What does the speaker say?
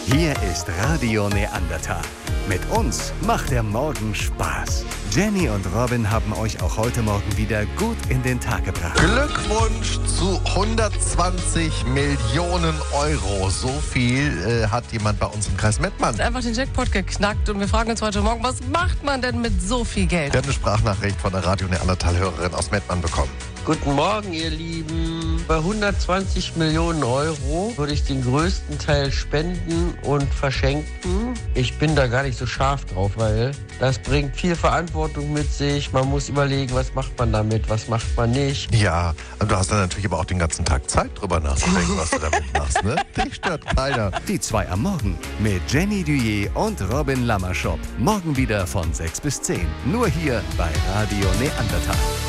Hier ist Radio Neandertal. Mit uns macht der Morgen Spaß. Jenny und Robin haben euch auch heute Morgen wieder gut in den Tag gebracht. Glückwunsch zu 120 Millionen Euro. So viel hat jemand bei uns im Kreis Mettmann. Einfach den Jackpot geknackt und wir fragen uns heute Morgen, was macht man denn mit so viel Geld? Wir haben eine Sprachnachricht von der Radio Neandertal-Hörerin aus Mettmann bekommen. Guten Morgen, ihr Lieben. Bei 120 Millionen Euro würde ich den größten Teil spenden und verschenken. Ich bin da gar nicht so scharf drauf, weil das bringt viel Verantwortung mit sich. Man muss überlegen, was macht man damit, was macht man nicht. Ja, du hast dann natürlich aber auch den ganzen Tag Zeit, drüber nachzudenken, was du damit machst, ne? Dich stört keiner. Die 2 am Morgen mit Jenny Duyé und Robin Lammerschop. Morgen wieder von 6 bis 10. Nur hier bei Radio Neandertal.